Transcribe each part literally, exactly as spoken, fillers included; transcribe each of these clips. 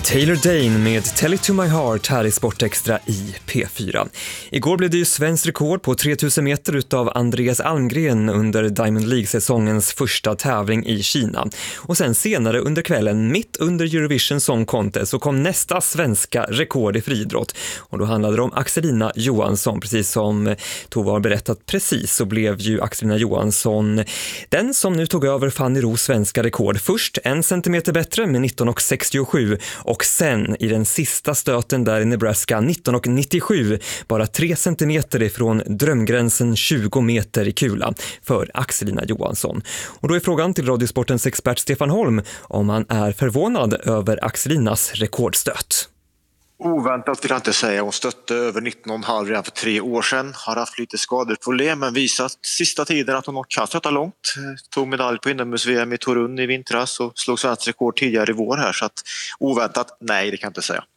Taylor Dane med Tell It To My Heart här i Sportextra i P fyra. Igår blev det ju svensk rekord på tre tusen meter utav Andreas Almgren under Diamond League-säsongens första tävling i Kina. Och sen senare under kvällen, mitt under Eurovision Song Contest, så kom nästa svenska rekord i friidrott. Och då handlade det om Axelina Johansson. Precis som Tova har berättat precis så blev ju Axelina Johansson den som nu tog över Fanny Ros svenska rekord. Först en centimeter bättre med nitton komma sextiosju och sen i den sista stöten där i Nebraska nitton komma nittiosju, bara tre centimeter ifrån drömgränsen tjugo meter i kula för Axelina Johansson. Och då är frågan till Radiosportens expert Stefan Holm om han är förvånad över Axelinas rekordstöt. Oväntat vill jag inte säga. Hon stötte över nitton komma fem redan för tre år sedan. Har haft lite skadeproblem men visat sista tiden att hon kan stötta långt. Tog medalj på inomhus-V M i Torun i vintras och slog svensk rekord tidigare i vår här. Så att oväntat, nej det kan jag inte säga.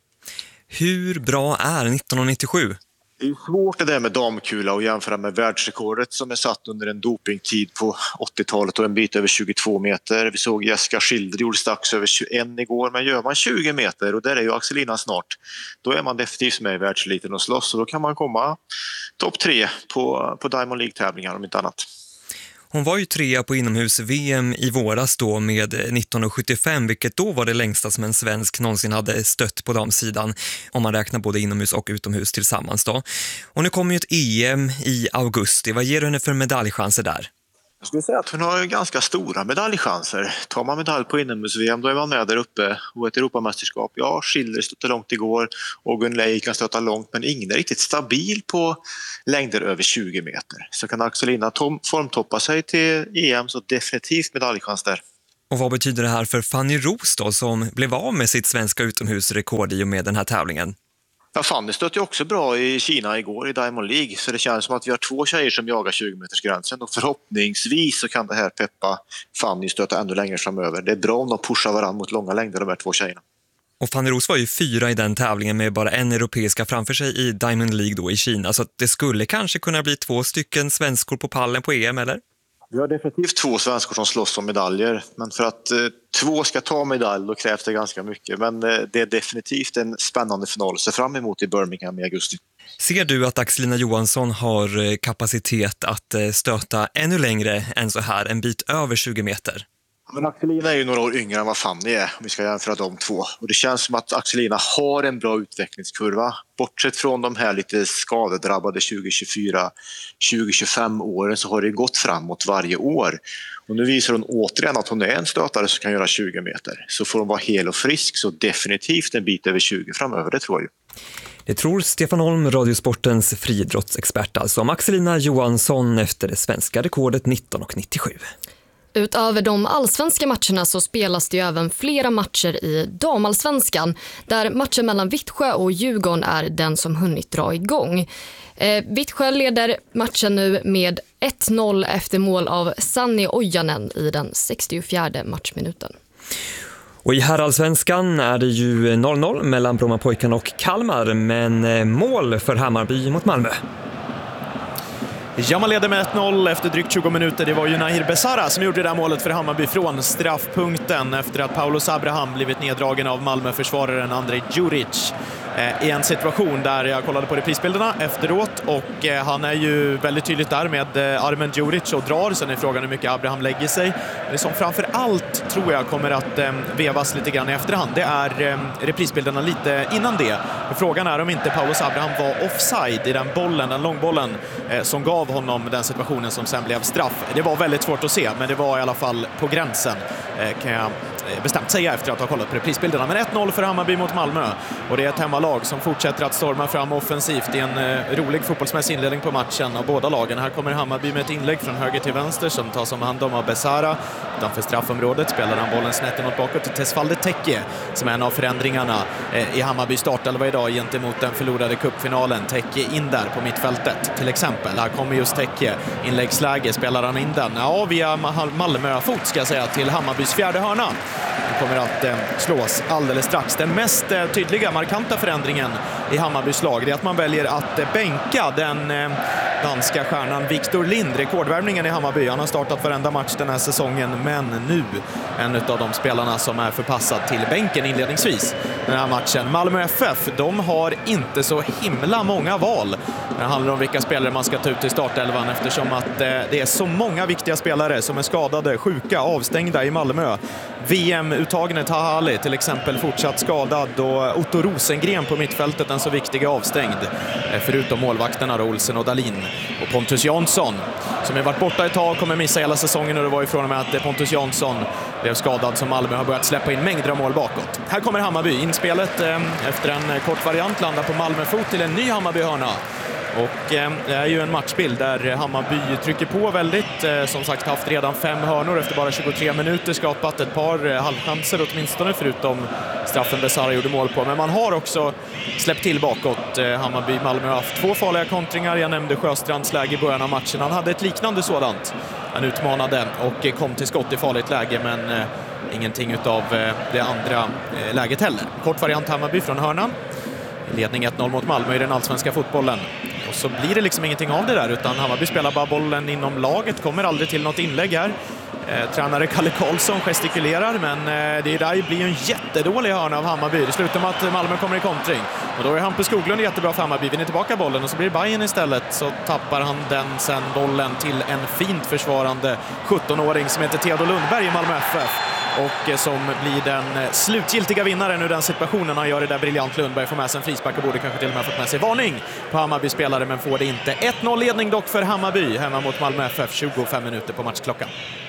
Hur bra är nitton komma nittiosju? Det är svårt det där med damkula och jämföra med världsrekordet som är satt under en dopingtid på åttiotalet och en bit över tjugotvå meter. Vi såg Jessica Schilder gjorde strax över tjugoett igår, men gör man tjugo meter och där är ju Axelina snart, då är man definitivt med i världseliten och slåss och då kan man komma topp tre på, på Diamond League-tävlingar om inte annat. Hon var ju trea på inomhus-V M i våras då med nitton komma sjuttiofem, vilket då var det längsta som en svensk någonsin hade stött på damsidan om man räknar både inomhus och utomhus tillsammans då. Och nu kommer ju ett E M i augusti. Vad ger du henne för medaljchanser där? Jag skulle säga att hon har ganska stora medaljchanser. Tar man medalj på inomhus-V M då är man med där uppe och ett Europamästerskap. Ja, Schilder stötte långt igår och Gun Lei kan stötta långt men ingen är riktigt stabil på längder över tjugo meter. Så kan Axelina tom- formtoppa sig till E M så definitivt medaljchans där. Och vad betyder det här för Fanny Ros då som blev av med sitt svenska utomhusrekord i och med den här tävlingen? Ja, Fanny stötte ju också bra i Kina igår i Diamond League så det känns som att vi har två tjejer som jagar tjugo meters gränsen och förhoppningsvis så kan det här peppa Fanny stöta ännu längre framöver. Det är bra om de pushar varandra mot långa längder de här två tjejerna. Och Fanny Ros var ju fyra i den tävlingen med bara en europeiska framför sig i Diamond League då i Kina så att det skulle kanske kunna bli två stycken svenskor på pallen på E M eller? Vi har definitivt två svenskor som slåss om medaljer men för att eh, två ska ta medalj då krävs det ganska mycket men eh, det är definitivt en spännande final att se fram emot i Birmingham i augusti. Ser du att Axelina Johansson har kapacitet att eh, stöta ännu längre än så här, en bit över tjugo meter? Men Axelina är ju några år yngre än vad Fanny är om vi ska jämföra de två. Och det känns som att Axelina har en bra utvecklingskurva. Bortsett från de här lite skadedrabbade tjugo tjugofyra tjugo tjugofem åren så har det gått framåt varje år. Och nu visar hon återigen att hon är en stötare som kan göra tjugo meter. Så får hon vara hel och frisk så definitivt en bit över tjugo framöver, det tror jag ju. Det tror Stefan Holm, Radiosportens friidrottsexpert, alltså om Axelina Johansson efter det svenska rekordet nitton komma nittiosju. Utöver de allsvenska matcherna så spelas det ju även flera matcher i damallsvenskan där matchen mellan Vittsjö och Djurgården är den som hunnit dra igång. Eh, Vittsjö leder matchen nu med ett noll efter mål av Sanni Ojanen i den sextiofjärde matchminuten. Och i herrallsvenskan är det ju noll noll mellan Brommapojkarna och Kalmar men mål för Hammarby mot Malmö. Ja, man leder med ett noll efter drygt tjugo minuter. Det var ju Nahir Besara som gjorde det där målet för Hammarby från straffpunkten efter att Paulus Abraham blivit neddragen av Malmö-försvararen Andrej Djuric i en situation där jag kollade på reprisbilderna efteråt och han är ju väldigt tydligt där med armen Djuric och drar. Sen är frågan hur mycket Abraham lägger sig. Det som framför allt tror jag kommer att vevas lite grann i efterhand, det är reprisbilderna lite innan det. För frågan är om inte Paulus Abraham var offside i den bollen, den långbollen som gav honom den situationen som sen blev straff. Det var väldigt svårt att se, men det var i alla fall på gränsen kan jag bestämt säga efter att ha kollat på reprisbilderna. Men ett noll för Hammarby mot Malmö och det är ett hemmalag som fortsätter att storma fram offensivt i en eh, rolig fotbollsmässig inledning på matchen av båda lagen. Här kommer Hammarby med ett inlägg från höger till vänster som tas om hand om av Besara. Utanför straffområdet spelar han bollen snett inåt bakåt till Tesfalde Tekke som är en av förändringarna eh, i Hammarby startelva idag gentemot den förlorade cupfinalen. Tekke in där på mittfältet till exempel. Här kommer just Tekke, inläggsläge, spelar han in den. Ja, via Malmö-fot ska jag säga till Hammarbys fjärde hörna. Det kommer att eh, slås alldeles strax. Den mest eh, tydliga, markanta förändringen i Hammarbys lag är att man väljer att eh, bänka den eh, danska stjärnan Victor Lind, rekordvärvningen i Hammarby. Han har startat varenda match den här säsongen, men nu en av de spelarna som är förpassad till bänken inledningsvis den här matchen. Malmö F F, de har inte så himla många val. Det handlar om vilka spelare man ska ta ut i startelvan, eftersom att det är så många viktiga spelare som är skadade, sjuka, avstängda i Malmö. V M-uttagnet Taha Ali till exempel fortsatt skadad, och Otto Rosengren på mittfältet, den så viktiga, avstängd. Förutom målvakterna då, Olsen och Dahlin. Och Pontus Jansson, som har varit borta ett tag, kommer missa hela säsongen, och det var ifrån och med att Pontus Jansson blev skadad som Malmö har börjat släppa in mängder av mål bakåt. Här kommer Hammarby. Inspelet eh, efter en kort variant landar på Malmö-fot till en ny Hammarby-hörna. Och eh, det är ju en matchbild där Hammarby trycker på väldigt. Eh, som sagt, haft redan fem hörnor efter bara tjugotre minuter, skapat ett par eh, halvchanser åtminstone, förutom straffen Besara gjorde mål på. Men man har också släppt till bakåt. Eh, Hammarby, Malmö har haft två farliga kontringar. Jag nämnde Sjöstrands läge i början av matchen. Han hade ett liknande sådant. Han utmanade och eh, kom till skott i farligt läge, men eh, ingenting utav eh, det andra eh, läget heller. Kort variant Hammarby från hörnan. Ledning ett noll mot Malmö i den allsvenska fotbollen. Och så blir det liksom ingenting av det där, utan Hammarby spelar bara bollen inom laget, kommer aldrig till något inlägg här. Eh, tränare Kalle Karlsson gestikulerar, men eh, det där blir ju en jättedålig hörna av Hammarby. Det slutar med att Malmö kommer i kontring. Och då är Hampus Skoglund jättebra för Hammarby. Vinner tillbaka bollen och så blir det Bayern istället. Så tappar han den sen bollen till en fint försvarande sjuttonåring som heter Theodor Lundberg i Malmö F F. Och som blir den slutgiltiga vinnaren ur den situationen. Han gör det där briljant. Lundberg får med sig en frispark och borde kanske till och med fått med sig varning på Hammarby-spelare, men får det inte. ett noll ledning dock för Hammarby hemma mot Malmö F F, tjugofem minuter på matchklockan.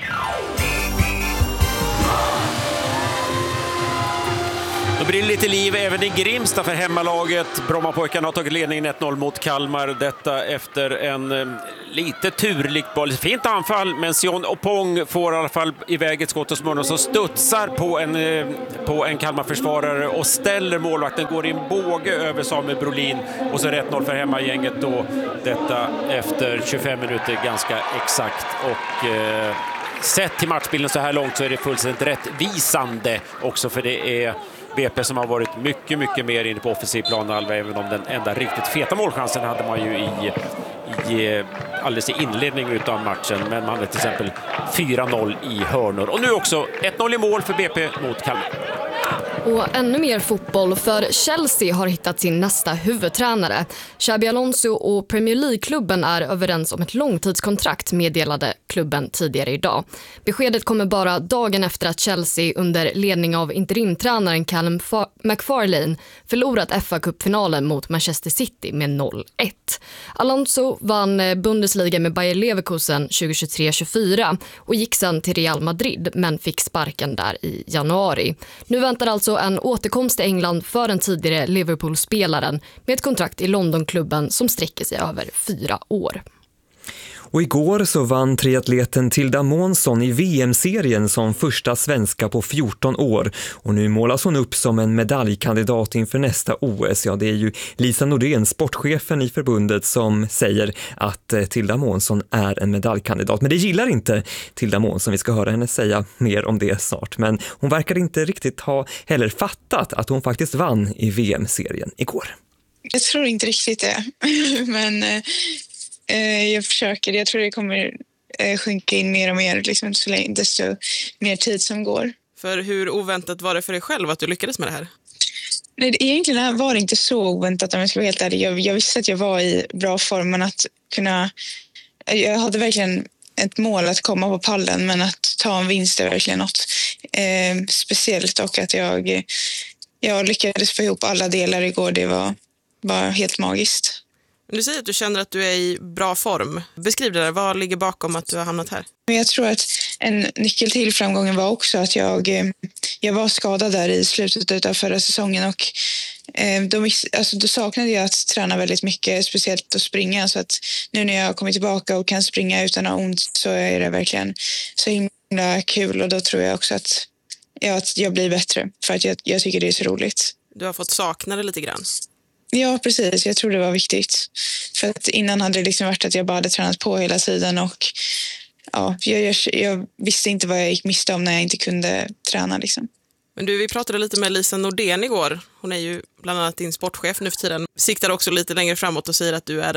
Då blir det lite liv även i Grimsta för hemmalaget. Brommapojkarna har tagit ledningen ett noll mot Kalmar. Detta efter en eh, lite turligt boll. Fint anfall, men Sion Opong får i alla fall iväg ett skott hos munnen som studsar på en, eh, på en Kalmar-försvarare och ställer målvakten. Går i en båge över Samuel Brolin, och så ett noll för hemmagänget då. Detta efter tjugofem minuter ganska exakt. Och eh, sett till matchbilden så här långt så är det fullständigt rättvisande också, för det är B P som har varit mycket, mycket mer inne på offensiv planhalva, även om den enda riktigt feta målchansen hade man ju i, i alldeles i inledning av matchen, men man hade till exempel fyra noll i hörnor. Och nu också ett noll i mål för B P mot Kalmar. Och ännu mer fotboll, för Chelsea har hittat sin nästa huvudtränare. Xabi Alonso och Premier League-klubben är överens om ett långtidskontrakt, meddelade klubben tidigare idag. Beskedet kommer bara dagen efter att Chelsea under ledning av interimtränaren Callum McFarlane förlorat F A-cupfinalen mot Manchester City med noll ett. Alonso vann Bundesliga med Bayer Leverkusen tjugohundratjugotre tjugofyra och gick sedan till Real Madrid, men fick sparken där i januari. Nu väntar alltså en återkomst till England för den tidigare Liverpool-spelaren med ett kontrakt i Londonklubben som sträcker sig över fyra år. Och igår så vann triatleten Tilda Månsson i V M-serien som första svenska på fjorton år. Och nu målas hon upp som en medaljkandidat inför nästa O S. Ja, det är ju Lisa Nordén, sportchefen i förbundet, som säger att Tilda Månsson är en medaljkandidat. Men det gillar inte Tilda Månsson. Vi ska höra henne säga mer om det snart. Men hon verkar inte riktigt ha heller fattat att hon faktiskt vann i V M-serien igår. Jag tror inte riktigt det. Men jag försöker. Jag tror det kommer sjunka in mer och mer liksom, så länge, desto mer tid som går. För hur oväntat var det för dig själv att du lyckades med det här? Nej, egentligen var det inte så oväntat om jag ska vara helt ärlig. Jag, jag visste att jag var i bra form, men att kunna... Jag hade verkligen ett mål att komma på pallen, men att ta en vinst är verkligen något eh, speciellt. Och att jag, jag lyckades få ihop alla delar igår, det var, var helt magiskt. Du säger att du känner att du är i bra form. Beskriv det där. Vad ligger bakom att du har hamnat här? Jag tror att en nyckel till framgången var också att jag, jag var skadad där i slutet av förra säsongen. Och då, alltså, då saknade jag att träna väldigt mycket, speciellt att springa. Så att nu när jag har kommit tillbaka och kan springa utan att ha ont, så är det verkligen så himla kul. Och då tror jag också att, ja, att jag blir bättre, för att jag, jag tycker det är så roligt. Du har fått sakna det lite grann. Ja, precis. Jag tror det var viktigt. För att innan hade det liksom varit att jag bara hade tränat på hela tiden. Och ja, jag, jag, jag visste inte vad jag gick miste om när jag inte kunde träna. Liksom. Men du, vi pratade lite med Lisa Nordén igår. Hon är ju bland annat din sportchef nu för tiden. Siktar också lite längre framåt och säger att du är en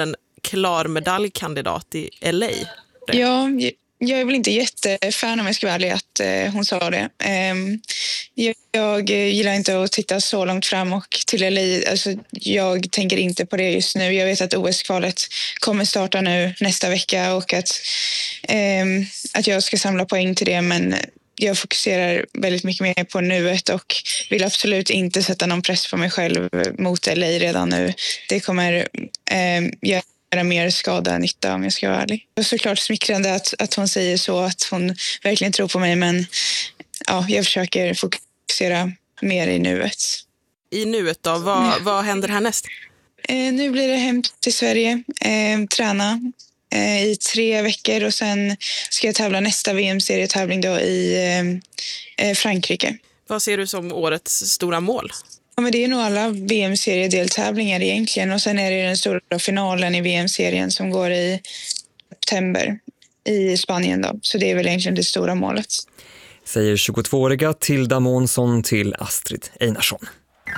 klar medaljkandidat i L A. Ja, jag är väl inte jättefan om jag ska vara ärlig att eh, hon sa det. Eh, jag, jag gillar inte att titta så långt fram och till L A. Alltså, jag tänker inte på det just nu. Jag vet att O S-kvalet kommer starta nu nästa vecka och att, eh, att jag ska samla poäng till det, men jag fokuserar väldigt mycket mer på nuet och vill absolut inte sätta någon press på mig själv mot L A redan nu. Det kommer eh, göra mer skada än nytta om jag ska vara ärlig. Det är såklart smickrande att, att hon säger så, att hon verkligen tror på mig, men ja, jag försöker fokusera mer i nuet. I nuet då, vad, mm. vad händer härnäst? Eh, nu blir det hem till Sverige, eh, träna eh, i tre veckor och sen ska jag tävla nästa V M-serietävling då i eh, Frankrike. Vad ser du som årets stora mål? Ja, men det är nog alla V M-seriedeltävlingar egentligen, och sen är det den stora finalen i V M-serien som går i september i Spanien då. Så det är väl egentligen det stora målet. Säger tjugotvååriga Tilda Månsson till Astrid Einarsson.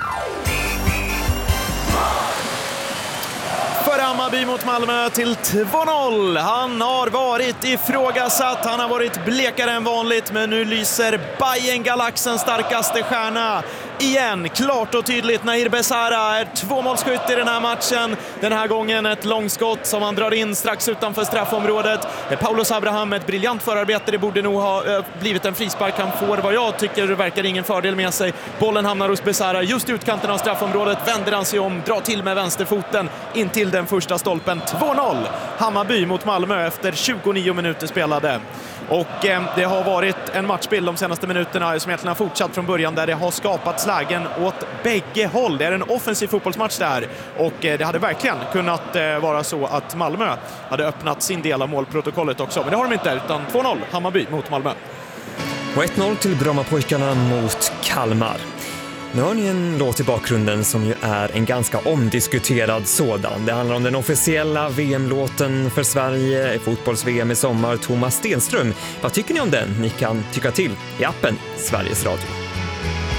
Hammarby mot Malmö till två noll. Han har varit ifrågasatt, han har varit blekare än vanligt, men nu lyser Bayern Galaxens starkaste stjärna igen. Klart och tydligt, Nahir Besara är tvåmålsskytt i den här matchen. Den här gången ett långskott som han drar in strax utanför straffområdet. Paulus Abraham, ett briljant förarbete. Det borde nog ha blivit en frispark. Han får, vad jag tycker, verkar ingen fördel med sig. Bollen hamnar hos Besara just utkanten av straffområdet. Vänder han sig om, drar till med vänsterfoten in till den första stolpen. två noll Hammarby mot Malmö efter tjugonio minuter spelade. Och eh, det har varit en matchbild de senaste minuterna som egentligen har fortsatt från början, där det har skapats lägen åt bägge håll. Det är en offensiv fotbollsmatch där, och eh, det hade verkligen kunnat eh, vara så att Malmö hade öppnat sin del av målprotokollet också. Men det har de inte, utan två noll Hammarby mot Malmö. Och ett noll till Brommapojkarna mot Kalmar. Nu har ni en låt i bakgrunden som ju är en ganska omdiskuterad sådan. Det handlar om den officiella V M-låten för Sverige i fotbolls-V M i sommar, Thomas Stenström. Vad tycker ni om den? Ni kan tycka till i appen Sveriges Radio.